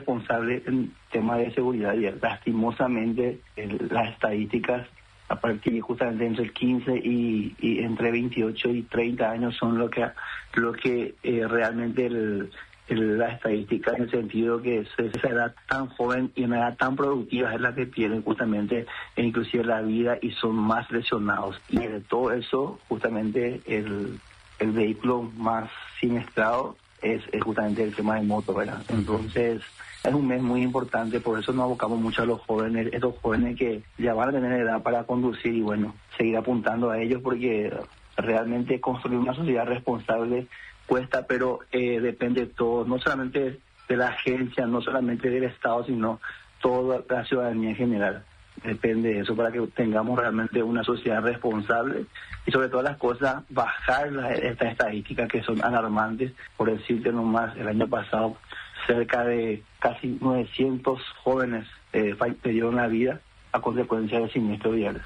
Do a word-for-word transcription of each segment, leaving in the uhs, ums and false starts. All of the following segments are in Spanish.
responsable en temas de seguridad vial. Lastimosamente, el, las estadísticas a partir justamente entre el quince y, y entre veintiocho y treinta años son lo que lo que eh, realmente el, el, la estadística, en el sentido que esa edad tan joven y una edad tan productiva es la que pierden justamente e inclusive la vida y son más lesionados. Y de todo eso, justamente el, el vehículo más siniestrado es, es justamente el tema de moto, ¿verdad? Entonces es un mes muy importante, por eso nos abocamos mucho a los jóvenes, estos jóvenes que ya van a tener edad para conducir, y bueno, seguir apuntando a ellos, porque realmente construir una sociedad responsable cuesta, pero eh, depende de todo, no solamente de la agencia, no solamente del Estado, sino toda la ciudadanía en general. Depende de eso para que tengamos realmente una sociedad responsable y, sobre todas las cosas, bajar la, estas estadísticas que son alarmantes. Por decirte nomás, el año pasado cerca de casi novecientos jóvenes eh, perdieron la vida a consecuencia de siniestros viales.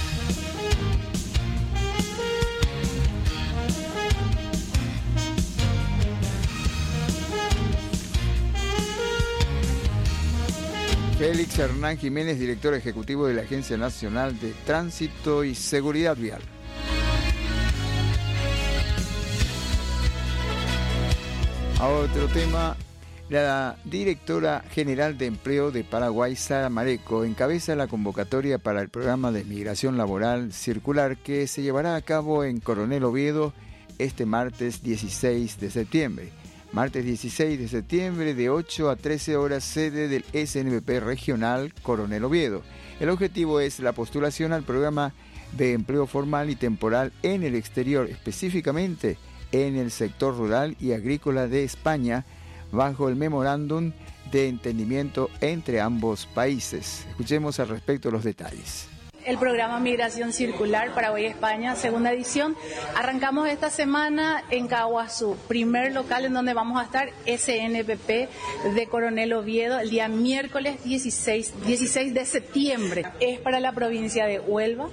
Félix Hernán Jiménez, director ejecutivo de la Agencia Nacional de Tránsito y Seguridad Vial. A otro tema, la directora general de Empleo de Paraguay, Sara Mareco, encabeza la convocatoria para el programa de migración laboral circular que se llevará a cabo en Coronel Oviedo este martes dieciséis de septiembre. Martes dieciséis de septiembre, de ocho a trece horas, sede del S N B P regional Coronel Oviedo. El objetivo es la postulación al programa de empleo formal y temporal en el exterior, específicamente en el sector rural y agrícola de España, bajo el memorándum de entendimiento entre ambos países. Escuchemos al respecto los detalles. El programa Migración Circular Paraguay-España, segunda edición. Arrancamos esta semana en Caguazú, primer local en donde vamos a estar, S N B P de Coronel Oviedo, el día miércoles dieciséis de septiembre. Es para la provincia de Huelva,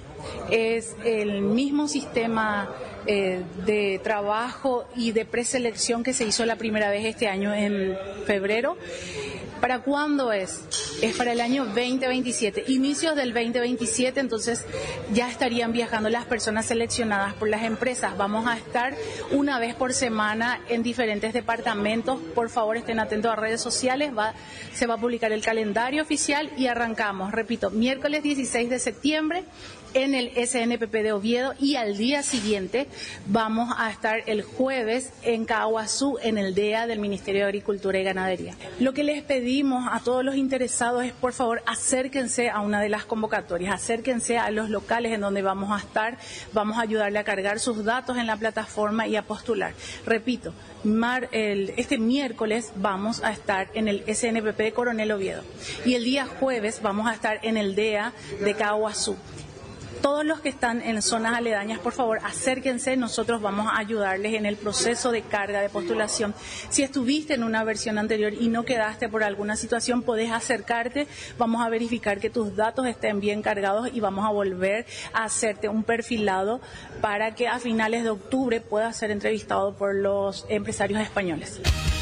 es el mismo sistema eh, de trabajo y de preselección que se hizo la primera vez este año en febrero. ¿Para cuándo es? Es para el año veinte veintisiete, inicios del veinte veintisiete, entonces ya estarían viajando las personas seleccionadas por las empresas. Vamos a estar una vez por semana en diferentes departamentos. Por favor, estén atentos a redes sociales, va, se va a publicar el calendario oficial y arrancamos, repito, miércoles dieciséis de septiembre en el S N P P de Oviedo, y al día siguiente vamos a estar el jueves en Caguazú, en el D E A del Ministerio de Agricultura y Ganadería. Lo que les pedimos a todos los interesados es, por favor, acérquense a una de las convocatorias, acérquense a los locales en donde vamos a estar, vamos a ayudarle a cargar sus datos en la plataforma y a postular. Repito, mar, el, este miércoles vamos a estar en el S N P P de Coronel Oviedo y el día jueves vamos a estar en el D E A de Caguazú. Todos los que están en zonas aledañas, por favor, acérquense, nosotros vamos a ayudarles en el proceso de carga de postulación. Si estuviste en una versión anterior y no quedaste por alguna situación, podés acercarte, vamos a verificar que tus datos estén bien cargados y vamos a volver a hacerte un perfilado para que a finales de octubre puedas ser entrevistado por los empresarios españoles.